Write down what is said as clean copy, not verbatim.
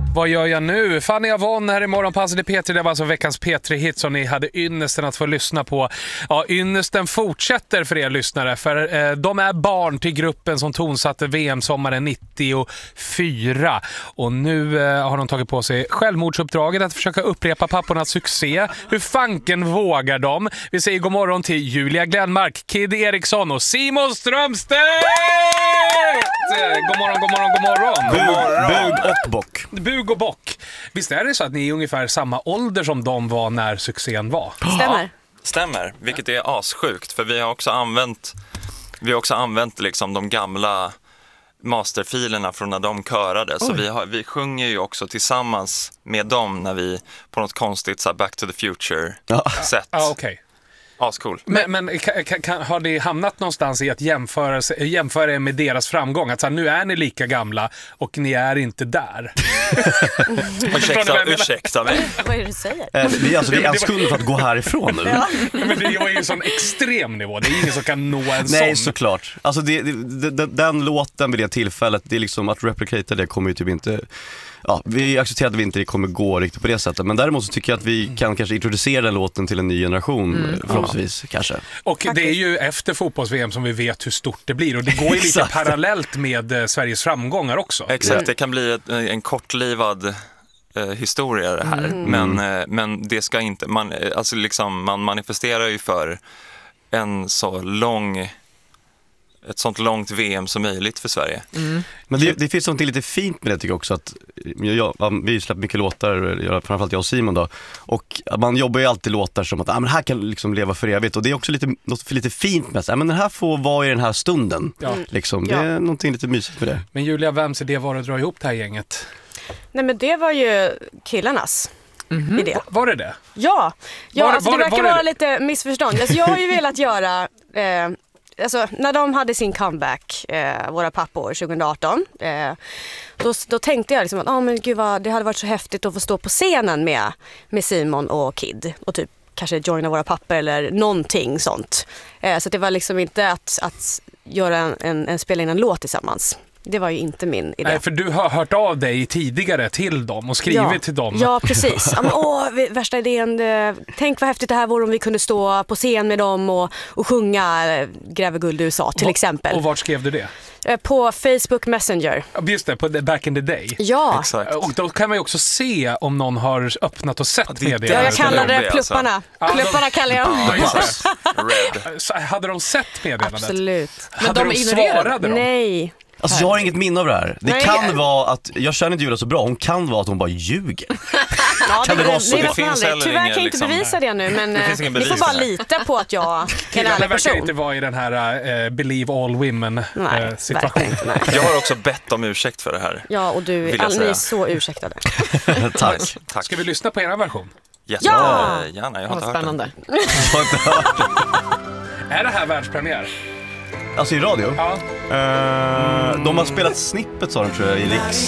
Vad gör jag nu? Fanny Avon här i Morgonpasset i P3. Det var alltså veckans P3-hit som ni hade ynnesten att få lyssna på. Ja, ynnesten fortsätter för er lyssnare. För de är barn till gruppen som tonsatte VM-sommaren 94. Och nu har de tagit på sig självmordsuppdraget att försöka upprepa pappornas succé. Hur fanken vågar de? Vi säger god morgon till Julia Glenmark, Kid Eriksson och Simon Strömstedt! God morgon, god morgon, god morgon. Bug och bock. Bug och bock. Visst är det så att ni är ungefär samma ålder som de var när succén var? Stämmer, vilket är assjukt. För vi har också använt liksom de gamla masterfilerna från när de körade. Så vi sjunger ju också tillsammans med dem när vi på något konstigt så här Back to the Future-sätt. Okej. Ascool. Men har ni hamnat någonstans i att jämföra er med deras framgång? Att så här, nu är ni lika gamla och ni är inte där. Ursäkta mig. Vad är det du säger? Vi är en skuld för att gå härifrån nu. Ja. Men det var ju en sån extrem nivå. Det är ingen som kan nå en sån. Nej, såklart. Alltså den låten vid det tillfället, det är liksom att replicata det kommer ju typ inte... Ja, vi accepterar att vi inte kommer gå riktigt på det sättet. Men däremot så tycker jag att vi kan kanske introducera den låten till en ny generation förhoppningsvis, kanske. Och det är ju efter fotbolls-VM som vi vet hur stort det blir. Och det går ju lite parallellt med Sveriges framgångar också. Exakt, det kan bli en kortlivad historia det här. Men det ska inte... Man manifesterar ju för ett sånt långt VM som möjligt för Sverige. Men det finns något lite fint med det, tycker jag också, att vi släpper mycket låtar, framförallt jag och Simon då, och man jobbar ju alltid låtar som att men här kan liksom leva för evigt, och det är också något lite fint med att men den här får vara i den här stunden. Liksom. Det är någonting lite mysigt med det. Men Julia, vems idé var det att dra ihop det här gänget? Nej, men det var ju killarnas idé. Var det det? Ja, det verkar vara lite missförstånd. Alltså, jag har ju velat göra... Alltså, när de hade sin comeback, våra pappor 2018, då tänkte jag liksom att men gud det hade varit så häftigt att få stå på scenen med Simon och Kid och typ kanske joina våra pappor eller någonting sånt. Så det var liksom inte att göra en spela in en låt tillsammans. Det var ju inte min idé. Nej, för du har hört av dig tidigare till dem och skrivit till dem. Ja, precis. Värsta idén. Tänk vad häftigt det här vore om vi kunde stå på scen med dem och sjunga Gräver guld i USA till exempel. Och vart skrev du det? På Facebook Messenger. Just det, på Back in the Day. Ja. Exakt. Och då kan man ju också se om någon har öppnat och sett med det. Ja, jag kallar det plupparna. Plupparna kallar jag. Red. Hade de sett meddelandet? Absolut. Men de svarade de? Nej. Alltså jag har inget minne av det här. Det kan vara att, jag känner inte Julia så bra, hon kan vara att hon bara ljuger. Kan det vara så? Det finns tyvärr kan jag inte bevisa det nu, men ni får bara lita på att jag är en ärlig person. Det verkar inte vara i den här Believe All Women situationen. Jag har också bett om ursäkt för det här. Ja, och ni är så ursäktade. Tack. Ska vi lyssna på er version? Yes. Ja! Gärna, jag har inte hört spännande. Är det här världspremiär? Alltså i radio? Ja. De har spelat snippet, sa de, tror jag, i Riks.